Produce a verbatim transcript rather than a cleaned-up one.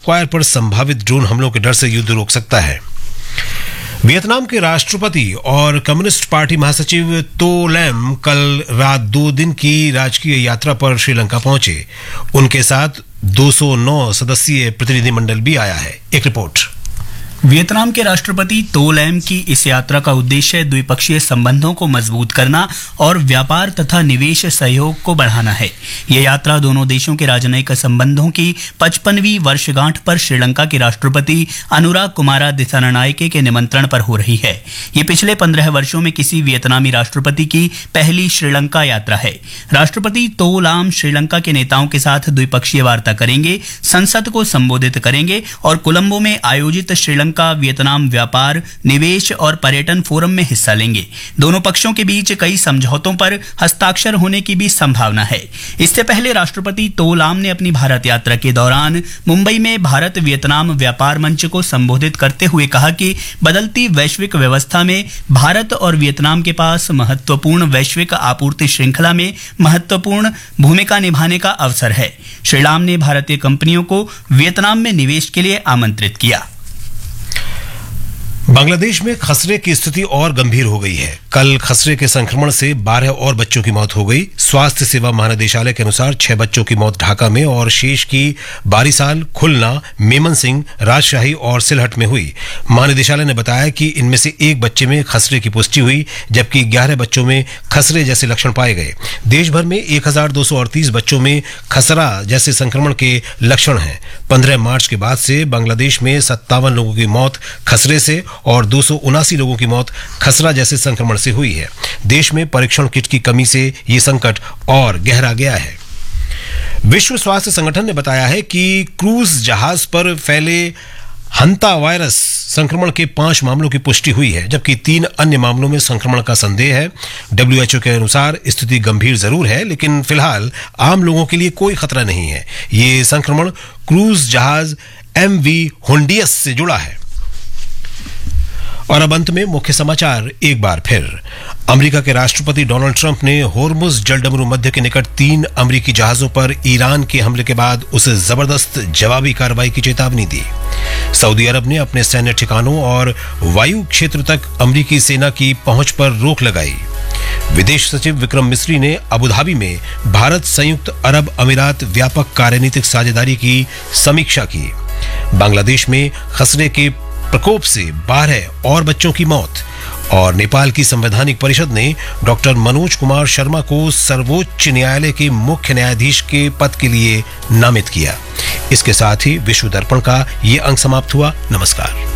Square पर संभावित drone हमलों के डर से युद्ध रोक सकता है। वियतनाम के राष्ट्रपति और कम्युनिस्ट पार्टी महासचिव तो लैम कल रात दो दिन की राजकीय यात्रा पर श्रीलंका पहुंचे। उनके साथ दो सौ नौ सदस्यीय प्रतिनिधिमंडल भी आया है। एक रिपोर्ट। वियतनाम के राष्ट्रपति तो लैम की इस यात्रा का उद्देश्य द्विपक्षीय संबंधों को मजबूत करना और व्यापार तथा निवेश सहयोग को बढ़ाना है। यह यात्रा दोनों देशों के राजनयिक संबंधों की पचपनवीं वर्षगांठ पर श्रीलंका के राष्ट्रपति अनुराग कुमारा दिसानानायके के निमंत्रण पर हो रही है। ये पिछले पंद्रह वर्षों में किसी वियतनामी राष्ट्रपति की पहली श्रीलंका यात्रा है। राष्ट्रपति तो लैम श्रीलंका के नेताओं के साथ द्विपक्षीय वार्ता करेंगे, संसद को संबोधित करेंगे और कोलंबो में आयोजित श्रीलंका का वियतनाम व्यापार, निवेश और पर्यटन फोरम में हिस्सा लेंगे। दोनों पक्षों के बीच कई समझौतों पर हस्ताक्षर होने की भी संभावना है। इससे पहले राष्ट्रपति तो लैम ने अपनी भारत यात्रा के दौरान मुंबई में भारत वियतनाम व्यापार मंच को संबोधित करते हुए कहा कि बदलती वैश्विक व्यवस्था में भारत और वियतनाम के पास महत्वपूर्ण वैश्विक आपूर्ति श्रृंखला में महत्वपूर्ण भूमिका निभाने का अवसर है। श्री लैम ने भारतीय कंपनियों को वियतनाम में निवेश के लिए आमंत्रित किया। बांग्लादेश में खसरे की स्थिति और गंभीर हो गई है। कल खसरे के संक्रमण से बारह और बच्चों की मौत हो गई। स्वास्थ्य सेवा महानिदेशालय के अनुसार छह बच्चों की मौत ढाका में और शेष की बारिसाल, खुलना, मेमनसिंह, राजशाही और सिलहट में हुई। महानिदेशालय ने बताया कि इनमें से एक बच्चे में खसरे की पुष्टि हुई, जबकि ग्यारह बच्चों में खसरे जैसे लक्षण पाए गए। देश भर में एक हजार दो सौ अड़तीस बच्चों में खसरा जैसे संक्रमण के लक्षण हैं। पंद्रह मार्च के बाद से बांग्लादेश में सत्तावन लोगों की मौत खसरे से और दो सौ उनासी लोगों की मौत खसरा जैसे संक्रमण से हुई है। देश में परीक्षण किट की कमी से ये संकट और गहरा गया है। विश्व स्वास्थ्य संगठन ने बताया है कि क्रूज जहाज पर फैले हंता वायरस संक्रमण के पांच मामलों की पुष्टि हुई है, जबकि तीन अन्य मामलों में संक्रमण का संदेह है। डब्ल्यू एच ओ के अनुसार स्थिति गंभीर जरूर है, लेकिन फिलहाल आम लोगों के लिए कोई खतरा नहीं है। ये संक्रमण क्रूज जहाज एम वी होंडियस से जुड़ा है। और अब अंत में मुख्य समाचार एक बार फिर। अमेरिका के राष्ट्रपति डोनाल्ड ट्रंप ने होर्मुज जलडमरू मध्य के निकट तीन अमेरिकी जहाजों पर ईरान के हमले के बाद उसे जबरदस्त जवाबी कार्रवाई की चेतावनी दी। सऊदी अरब ने अपने सैन्य ठिकानों और वायु क्षेत्र तक अमेरिकी सेना की पहुंच पर रोक लगाई। विदेश सचिव विक्रम मिस्री ने अबुधाबी में भारत संयुक्त अरब अमीरात व्यापक कार्यनीतिक साझेदारी की समीक्षा की। बांग्लादेश में खसरे के प्रकोप से बारह और बच्चों की मौत। और नेपाल की संवैधानिक परिषद ने डॉक्टर मनोज कुमार शर्मा को सर्वोच्च न्यायालय के मुख्य न्यायाधीश के पद के लिए नामित किया। इसके साथ ही विश्व दर्पण का ये अंक समाप्त हुआ। नमस्कार।